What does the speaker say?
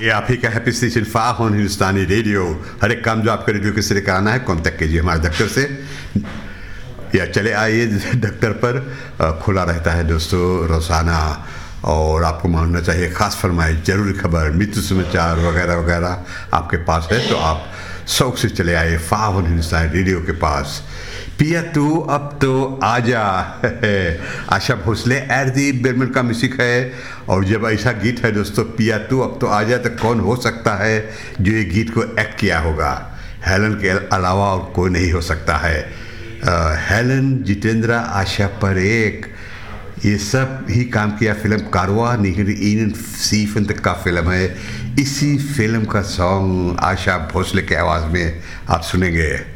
ये आप ही का हैप्पी स्टेशन फाहन हिंदुस्तानी रेडियो। हर एक काम जो आपके रेडियो के सिरे का आना है कांटेक्ट कीजिए हमारे दफ्तर से या चले आइए दफ्तर पर। खुला रहता है दोस्तों रोज़ाना, और आपको मालूम चाहिए ख़ास फरमाइश, ज़रूरी खबर, मृत्यु समाचार वगैरह वगैरह आपके पास है तो आप शौक से चले आए फाहन हिंदुस्तानी रेडियो के पास। पिया तू अब तो आजा आशा भोसले एरदीप बेरमल का म्यूजिक है। और जब ऐसा गीत है दोस्तों, पिया तू अब तो आजा, तो कौन हो सकता है जो ये गीत को एक्ट किया होगा? हेलन के अलावा और कोई नहीं हो सकता है। हेलन, जितेंद्र, आशा परेख, ये सब ही काम किया। फिल्म कारवा निहिर सीफन तक का फिल्म है। इसी फिल्म का सॉन्ग आशा भोसले के आवाज़ में आप सुनेंगे।